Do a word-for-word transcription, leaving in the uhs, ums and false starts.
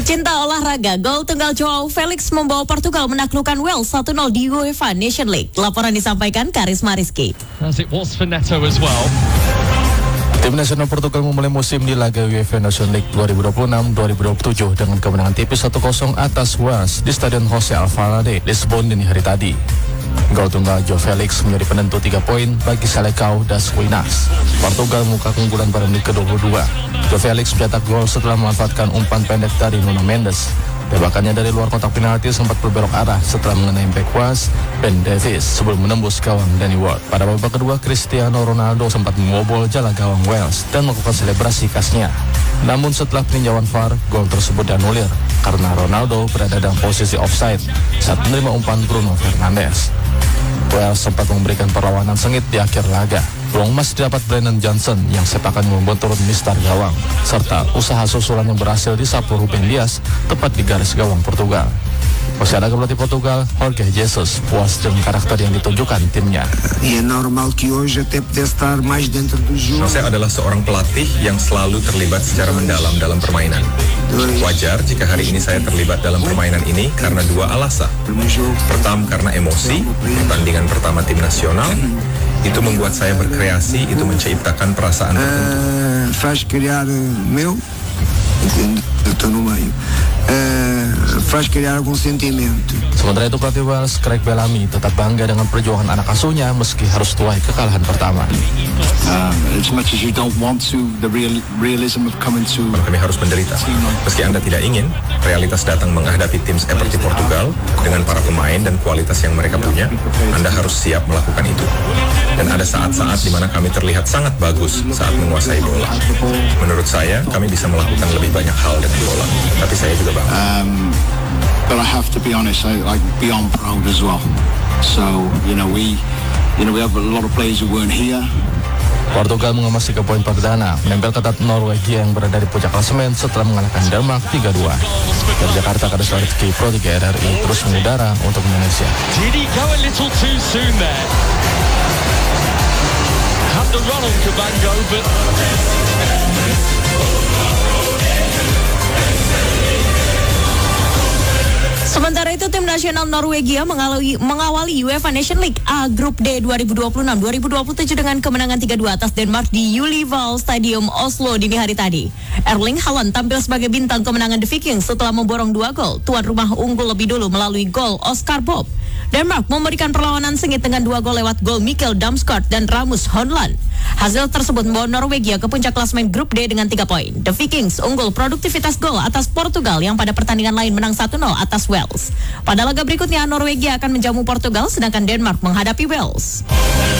Pecinta olahraga, gol tunggal Joao Felix membawa Portugal menaklukkan Wales satu nol di UEFA Nation League. Laporan disampaikan Karisma Rizky. As it was for Neto as well. Tim nasional Portugal memulai musim di laga UEFA Nation League dua ribu dua puluh enam dua ribu dua puluh tujuh dengan kemenangan tipis satu kosong atas Wales di Stadion Jose Alvalade, Lisbon dini hari tadi. Gol tunggal Joao Felix menjadi penentu tiga poin bagi Selecao das Winas. Portugal membuka keunggulan pada menit ke dua puluh dua. Joao Felix mencetak gol setelah memanfaatkan umpan pendek dari Nuno Mendes. Tembakannya dari luar kotak penalti sempat berbelok arah setelah mengenai bek was Ben Davies sebelum menembus gawang Danny Ward. Pada babak kedua, Cristiano Ronaldo sempat membobol jala gawang Wales dan melakukan selebrasi khasnya. Namun setelah peninjauan V A R, gol tersebut dianulir karena Ronaldo berada dalam posisi offside saat menerima umpan Bruno Fernandes. Wales sempat memberikan perlawanan sengit di akhir laga. Peluang emas didapat Brennan Johnson yang sepakan membuat turun mistar gawang, serta usaha susulan yang berhasil disapu Ruben Dias tepat di garis gawang Portugal. Pelatih pelatih Portugal, Jorge Jesus, puas dengan karakter yang ditunjukkan timnya. Saya adalah seorang pelatih yang selalu terlibat secara mendalam dalam permainan. Wajar jika hari ini saya terlibat dalam permainan ini karena dua alasan. Pertama, karena emosi, pertandingan pertama tim nasional, itu membuat saya berkreasi, itu menciptakan perasaan tertentu. Sementara itu pelatih Wales Craig Bellamy tetap bangga dengan perjuangan anak asuhnya meski harus tuai kekalahan pertama. Kami harus menderita. Meski Anda tidak ingin, realitas datang menghadapi tim seperti Portugal dengan para pemain dan kualitas yang mereka punya. Anda harus siap melakukan itu. Dan ada saat-saat di mana kami terlihat sangat bagus saat menguasai bola. Menurut saya, kami bisa melakukan lebih banyak hal dengan bola. Tapi saya juga bangga. Um, but I have to be honest, I, I'm beyond proud as well. So, you know, we, you know, we have a lot of players who weren't here. Portugal mengemas tiga poin perdana, menempel ketat Norwegia yang berada di puncak klasemen setelah mengalahkan Denmark tiga dua. Dari Jakarta, Karisma Rizky, Pro tiga R R I terus mengudara untuk Indonesia. Did he go a little too soon there? Had the run on Cabango, but... Sementara itu, tim nasional Norwegia mengawali, mengawali UEFA Nation League A Grup D dua ribu dua puluh enam dua ribu dua puluh tujuh dengan kemenangan tiga dua atas Denmark di Ullevål Stadium Oslo dini hari tadi. Erling Haaland tampil sebagai bintang kemenangan The Vikings setelah memborong dua gol. Tuan rumah unggul lebih dulu melalui gol Oscar Bob. Denmark memberikan perlawanan sengit dengan dua gol lewat gol Mikkel Damsgaard dan Rasmus Højlund. Hasil tersebut membawa Norwegia ke puncak klasemen Grup D dengan tiga poin. The Vikings unggul produktivitas gol atas Portugal yang pada pertandingan lain menang satu nol atas Wales. Pada laga berikutnya, Norwegia akan menjamu Portugal sedangkan Denmark menghadapi Wales.